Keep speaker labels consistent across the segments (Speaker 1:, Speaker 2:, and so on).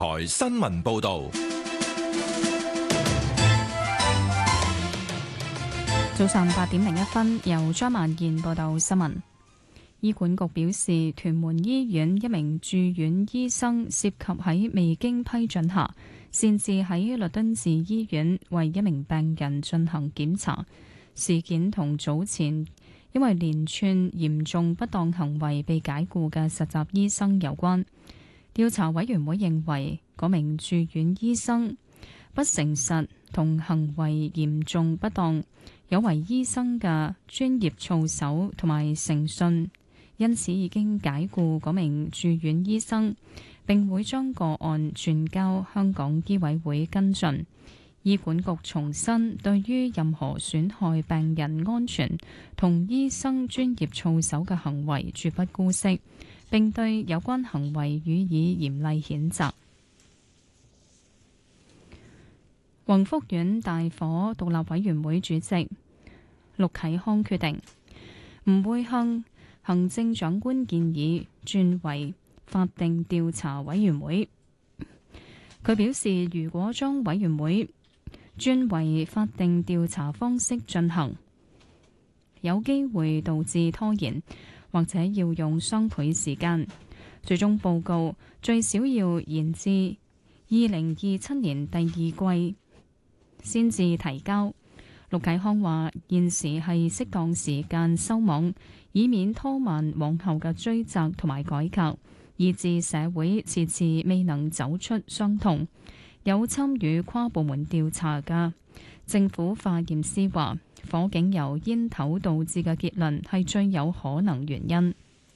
Speaker 1: 台新聞報導。
Speaker 2: 早上8:01，由張曼燕報道新聞。醫管局表示，屯門醫院一名住院醫生涉及喺未經批准下，擅自喺律敦治醫院為一名病人進行檢查。事件同早前因為連串嚴重不當行為被解僱嘅實習醫生有關。調查委員會認為，嗰名住院醫生不誠實同行為嚴重不當，有違醫生嘅專業操守同埋誠信，因此已經解僱嗰名住院醫生，並會將個案轉交香港醫委會跟進。醫管局重申，對於任何損害病人安全同醫生專業操守嘅行為絕不姑息，並對有關行為予以嚴厲譴責。宏福苑大火獨立委員會主席陸啟康決定唔會向行政長官建議轉為法定調查委員會。佢表示，如果將委員會轉為法定調查方式進行，有機會導致拖延，或者要用雙倍時間。最終報告最少要延至2027年第二季先至提交。陸啟康話：現時係適當時間收網，以免拖慢往後嘅追責同埋改革，以致社會遲遲未能走出傷痛。有參與跨部門調查嘅政府化驗師話，火警由煙頭導致嘅結論係最有可能原因。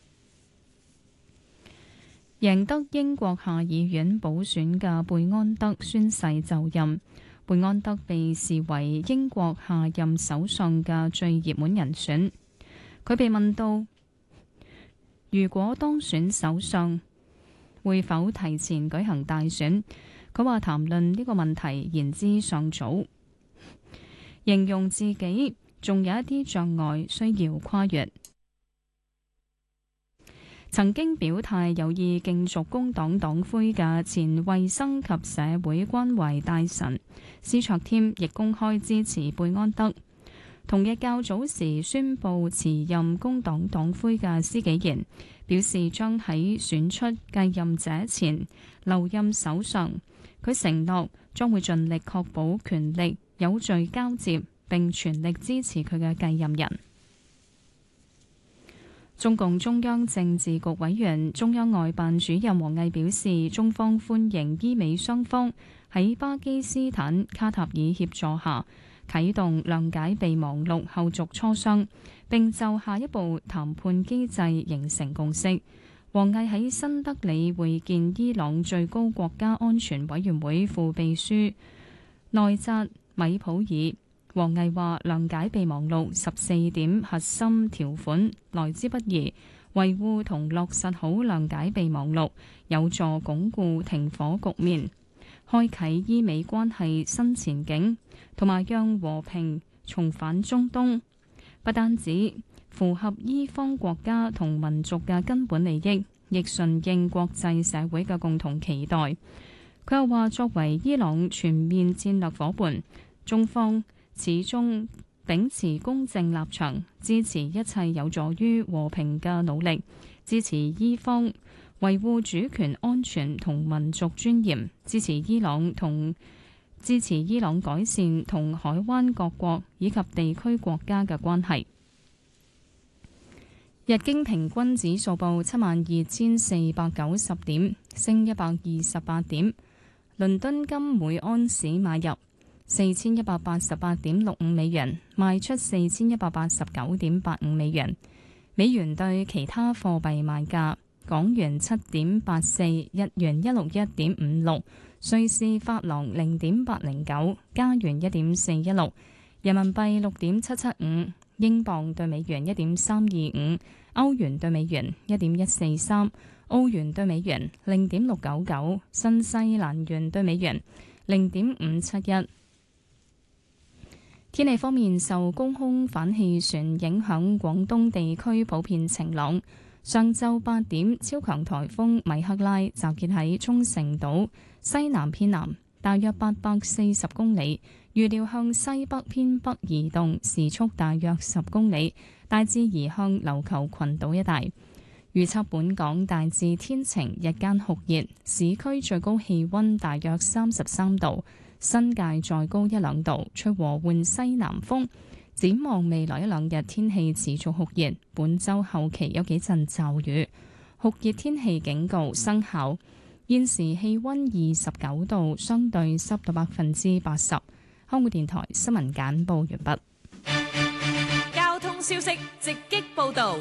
Speaker 2: 贏得英國下議院補選嘅貝安德宣誓就任。貝安德被視為英國下任首相嘅最熱門人選。佢被問到如果當選首相，會否提前舉行大選？佢話談論呢個問題言之尚早，形容自己仲有一啲障礙需要跨越。曾經表態有意競逐工黨黨魁嘅前衛生及社會關懷大臣施卓添亦公開支持貝安德。同日較早時宣布辭任工黨黨魁嘅施紀賢表示，將喺選出繼任者前留任首相。佢承諾將會盡力確保權力有序交接，並全力支持佢嘅繼任人。中共中央政治局委員、中央外辦主任王毅表示，中方歡迎伊美雙方喺巴基斯坦卡塔爾協助下啟動諒解備忘錄後續磋商，並就下一步談判機制形成共識。王毅喺新德里會見伊朗最高國家安全委員會副秘書內扎米普爾。王毅話：諒解備忘錄14點核心條款來之不易，維護同落實好諒解備忘錄，有助鞏固停火局面，開啟伊美關係新前景，同埋讓和平重返中東。不單止符合伊方國家同民族嘅根本利益，亦順應國際社會嘅共同期待。佢又話：作為伊朗全面戰略夥伴，中方始終秉持公正立場，支持一切有助於和平嘅努力，支持伊方維護主權安全同民族尊嚴，支持伊朗改善同海灣各國以及地區國家嘅關係。日經平均指數報72,490點，升128點。倫敦金每安士買入4188.65美元，賣出4189.85美元。美元對其他貨幣賣價：港元7.84，日元161.56，瑞士法郎0.809，加元1.416，人民幣6.775，英鎊對美元1.325，歐元對美元1.143，澳元對美元0.699，新西蘭元對美元0.571。天氣方面，受高空反氣旋影響，廣東地區普遍晴朗。 上晝8點，超強颱風米克拉集結喺沖繩島西南偏南，大約840公里，預料向西北偏北移動，時速大約10公里，大致移向琉球群島一帶。預測本港大致天晴，日間酷熱，市區最高氣溫大約33度，新界再高1-2度，吹和緩西南風。展望未來1-2日天氣持續酷熱，本週後期有幾陣驟雨，酷熱天氣警告生效。現時氣溫29度，相對濕度80%。香港電台新聞簡報完畢。
Speaker 1: 交通消息直擊報道。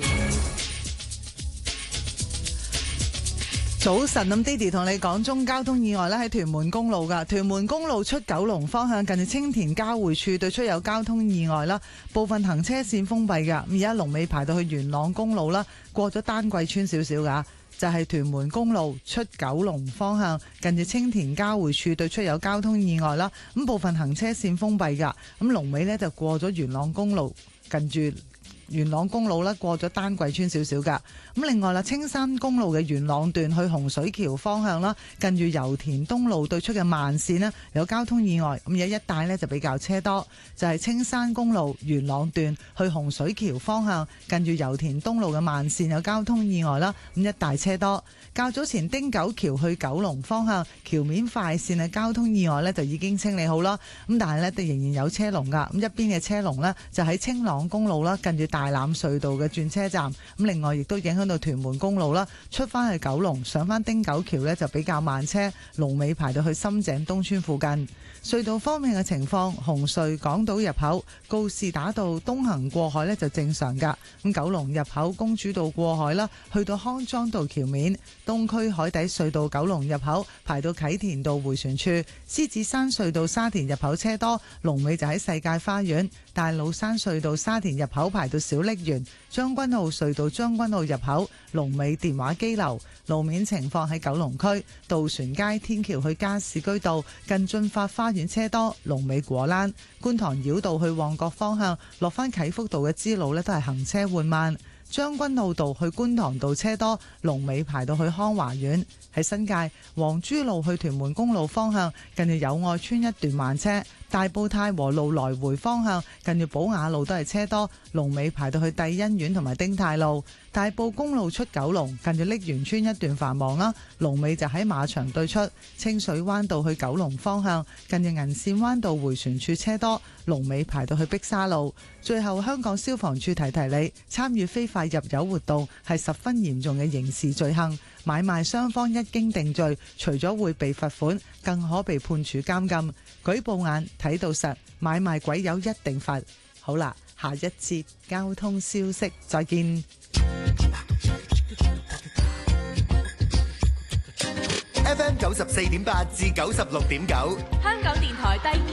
Speaker 3: 早晨，咁 Didi 同你講中交通意外咧，喺屯門公路噶，屯門公路出九龍方向近住青田交匯處對出有交通意外啦，部分行車線封閉噶，而家龍尾排到去元朗公路啦，過咗丹桂村少少噶，就係屯門公路出九龍方向近住青田交匯處對出有交通意外啦，咁部分行車線封閉噶，咁龍尾呢就過咗元朗公路近住元朗公路啦，過咗丹桂村少少噶。咁另外啦，青山公路嘅元朗段去洪水橋方向啦，近住油田東路對出嘅慢線呢有交通意外，咁而家一帶呢就比較車多，就係青山公路元朗段去洪水橋方向近住油田東路嘅慢線有交通意外啦，咁一帶車多。較早前汀九橋去九龍方向橋面快線嘅交通意外呢就已經清理好啦，咁但係呢仍然有車龍噶，咁一邊嘅車龍呢就喺青朗公路啦，近住大欖隧道嘅轉車站，咁另外亦都影響到屯門公路啦，出翻去九龍上翻汀九橋呢就比較慢車，龍尾排到去深井東村附近。隧道方面嘅情況，紅隧港島入口告士打道東行過海呢就正常噶，咁九龍入口公主道過海啦，去到康莊道橋面，東區海底隧道九龍入口排到啟田道迴旋處，獅子山隧道沙田入口車多，龍尾就喺世界花園，大老山隧道沙田入口排到小瀝源，將軍澳隧道將軍澳入口龍尾電話機樓。路面情況喺九龍區渡船街天橋去加士居道近駿發花園車多，龍尾果欄。觀塘繞道去旺角方向落返啟福道嘅支路呢都係行車緩慢。將軍澳道去觀塘道車多，龍尾排到去康華苑。喺新界黃珠路去屯門公路方向近住友愛村一段慢車，大埔太和路來回方向近住寶雅路都係車多，龍尾排到去帝欣苑同埋丁太路。大埔公路出九龍近住瀝源村一段繁忙啦，龍尾就喺馬場對出。清水灣道去九龍方向近住銀線灣道迴旋處車多，龍尾排到去碧沙路。最後香港消防處提提你，參與非法入油活動係十分嚴重嘅刑事罪行，買賣雙方一經定罪，除咗會被罰款，更可被判處監禁。舉報眼睇到實，買賣鬼友一定罰。好啦，下一節交通消息再見。
Speaker 4: FM 94.8至96.9，
Speaker 1: 香港電台第